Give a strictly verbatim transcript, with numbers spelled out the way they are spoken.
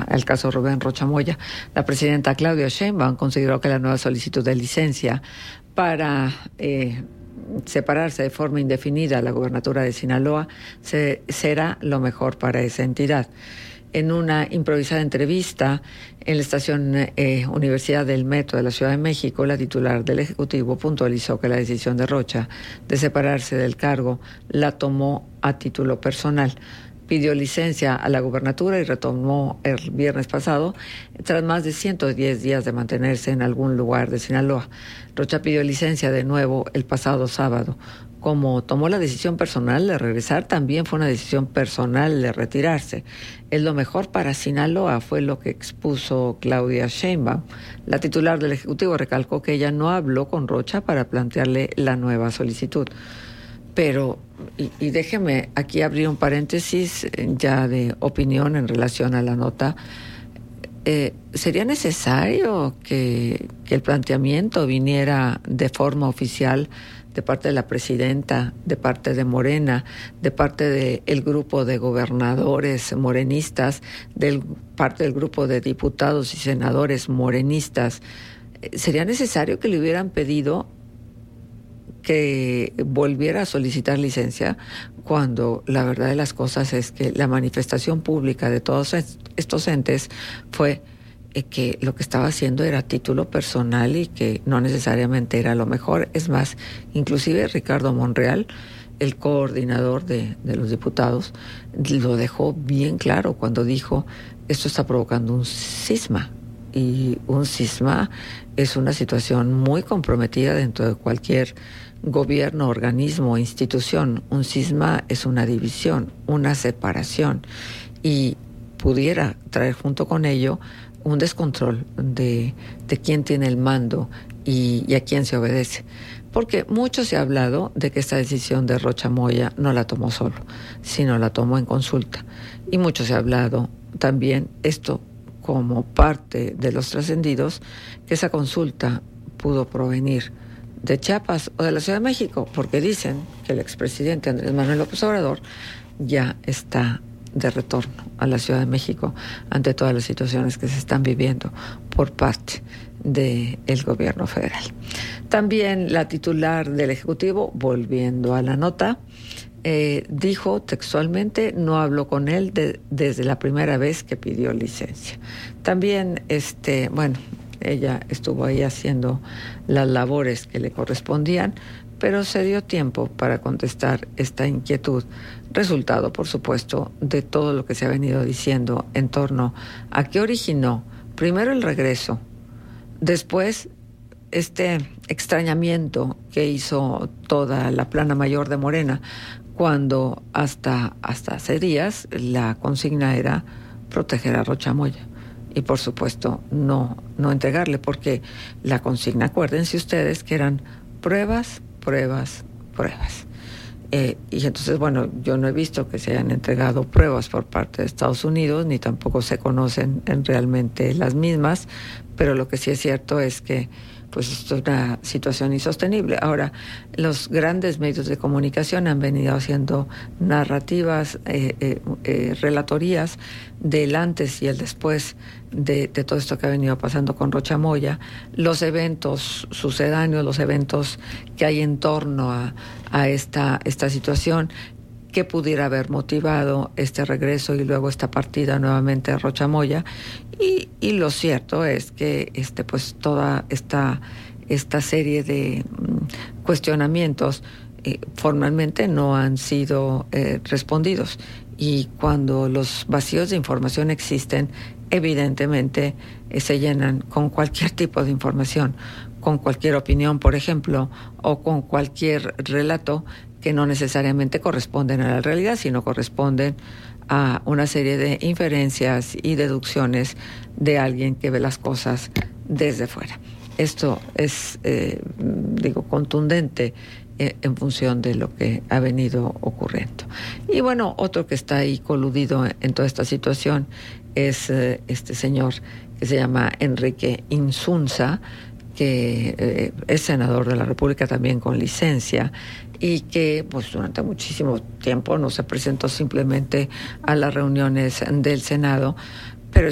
al caso Rubén Rocha Moya. La presidenta Claudia Sheinbaum consideró que la nueva solicitud de licencia para eh, separarse de forma indefinida la gubernatura de Sinaloa se, será lo mejor para esa entidad. En una improvisada entrevista en la estación eh, Universidad del Metro de la Ciudad de México, la titular del Ejecutivo puntualizó que la decisión de Rocha de separarse del cargo la tomó a título personal. Pidió licencia a la gubernatura y retomó el viernes pasado, tras más de ciento diez días de mantenerse en algún lugar de Sinaloa. Rocha pidió licencia de nuevo el pasado sábado. Como tomó la decisión personal de regresar, también fue una decisión personal de retirarse. Es lo mejor para Sinaloa, fue lo que expuso Claudia Sheinbaum. La titular del Ejecutivo recalcó que ella no habló con Rocha para plantearle la nueva solicitud. Pero, y, y déjeme aquí abrir un paréntesis ya de opinión en relación a la nota. Eh, ¿Sería necesario que, que el planteamiento viniera de forma oficial de parte de la presidenta, de parte de Morena, de parte del grupo de gobernadores morenistas, de parte del grupo de diputados y senadores morenistas? ¿Sería necesario que le hubieran pedido que volviera a solicitar licencia, cuando la verdad de las cosas es que la manifestación pública de todos estos entes fue que lo que estaba haciendo era a título personal y que no necesariamente era lo mejor? Es más, inclusive Ricardo Monreal, el coordinador de, de los diputados, lo dejó bien claro cuando dijo: esto está provocando un cisma, y un cisma es una situación muy comprometida dentro de cualquier gobierno, organismo o institución. Un cisma es una división, una separación, y pudiera traer junto con ello un descontrol de, de quién tiene el mando y, y a quién se obedece. Porque mucho se ha hablado de que esta decisión de Rocha Moya no la tomó solo, sino la tomó en consulta. Y mucho se ha hablado también, esto como parte de los trascendidos, que esa consulta pudo provenir de Chiapas o de la Ciudad de México, porque dicen que el expresidente Andrés Manuel López Obrador ya está de retorno a la Ciudad de México ante todas las situaciones que se están viviendo por parte del gobierno federal. También la titular del Ejecutivo, volviendo a la nota, eh, dijo textualmente: no habló con él de, desde la primera vez que pidió licencia. También, este, bueno, ella estuvo ahí haciendo las labores que le correspondían, pero se dio tiempo para contestar esta inquietud, resultado, por supuesto, de todo lo que se ha venido diciendo en torno a qué originó primero el regreso, después este extrañamiento que hizo toda la plana mayor de Morena, cuando hasta, hasta hace días la consigna era proteger a Rocha Moya. Y por supuesto no, no entregarle, porque la consigna, acuérdense ustedes, que eran pruebas, pruebas, pruebas. Eh, y entonces, bueno, yo no he visto que se hayan entregado pruebas por parte de Estados Unidos, ni tampoco se conocen en realmente las mismas, pero lo que sí es cierto es que pues esto es una situación insostenible. Ahora, los grandes medios de comunicación han venido haciendo narrativas, eh, eh, eh, relatorías del antes y el después de, de todo esto que ha venido pasando con Rocha Moya, los eventos sucedáneos, los eventos que hay en torno a, a esta, esta situación, que pudiera haber motivado este regreso y luego esta partida nuevamente de Rocha Moya. Y, y lo cierto es que este, pues toda esta, esta serie de mm, cuestionamientos eh, formalmente no han sido eh, respondidos. Y cuando los vacíos de información existen, evidentemente eh, se llenan con cualquier tipo de información, con cualquier opinión, por ejemplo, o con cualquier relato que no necesariamente corresponden a la realidad, sino corresponden a una serie de inferencias y deducciones de alguien que ve las cosas desde fuera. Esto es, eh, digo, contundente eh, en función de lo que ha venido ocurriendo. Y bueno, otro que está ahí coludido en toda esta situación es eh, este señor que se llama Enrique Insunza, que eh, es senador de la República también con licencia, y que pues durante muchísimo tiempo no se presentó simplemente a las reuniones del Senado,